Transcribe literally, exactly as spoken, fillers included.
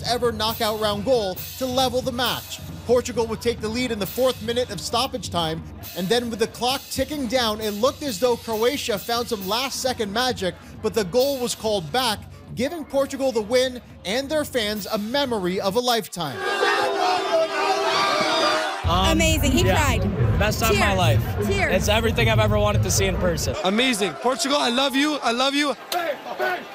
ever knockout round goal to level the match. Portugal would take the lead in the fourth minute of stoppage time, and then with the clock ticking down, it looked as though Croatia found some last-second magic, but the goal was called back, giving Portugal the win and their fans a memory of a lifetime. Um, Amazing. He yeah. cried. Best time of my Tears. life. Tears. It's everything I've ever wanted to see in person. Amazing. Portugal, I love you. I love you.